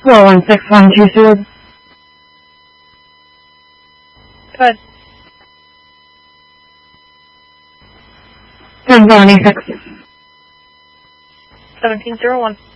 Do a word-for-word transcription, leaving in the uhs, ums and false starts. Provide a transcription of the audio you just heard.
four one six one two two. Good. ten seventy-six. seventeen zero one.